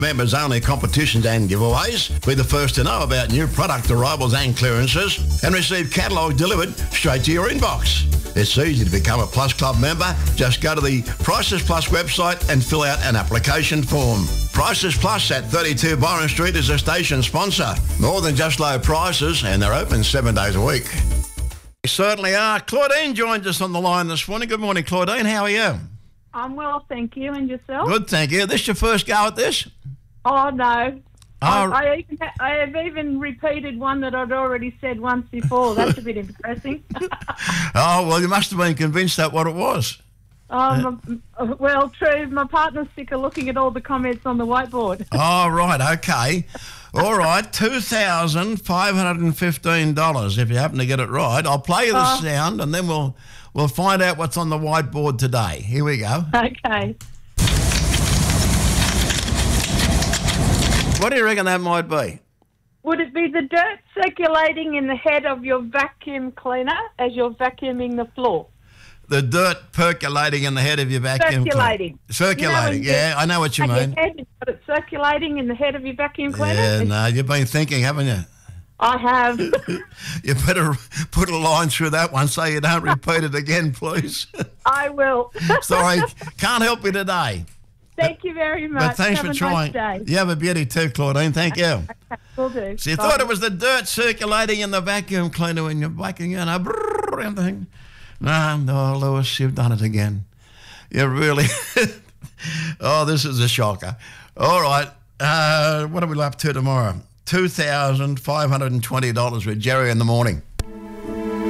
Members only competitions and giveaways. Be the first to know about new product arrivals and clearances and receive catalogue delivered straight to your inbox. It's easy to become a Plus Club member. Just go to the Prices Plus website and fill out an application form. Prices Plus at 32 Byron Street is a station sponsor. More than just low prices, and they're open 7 days a week. We certainly are. Claudine joins us on the line this morning. Good morning, Claudine. How are you? I'm well, thank you. And yourself? Good, thank you. This your first go at this? Oh, no. Oh. I have even repeated one that I'd already said once before. That's a bit embarrassing. Oh, well, you must have been convinced that what it was. Well, true. My partner's sick of looking at all the comments on the whiteboard. Oh, right, okay. All right, $2,515 if you happen to get it right. I'll play you the sound and then we'll find out what's on the whiteboard today. Here we go. Okay. What do you reckon that might be? Would it be the dirt circulating in the head of your vacuum cleaner as you're vacuuming the floor? The dirt percolating in the head of your vacuum cleaner. Circulating, yeah, I know what you mean. But it's circulating in the head of your vacuum cleaner? Yeah, no, you've been thinking, haven't you? I have. You better put a line through that one so you don't repeat it again, please. I will. Sorry, can't help you today. Thank you very much. But thanks for trying. Nice day. You have a beauty too, Claudine. Thank you. Okay, will do. So you thought it was the dirt circulating in the vacuum cleaner when you're vacuuming, you know, brrr, everything. No, Lewis, you've done it again. You really... Oh, this is a shocker. All right, what are we up to tomorrow? $2,520 with Jerry in the morning.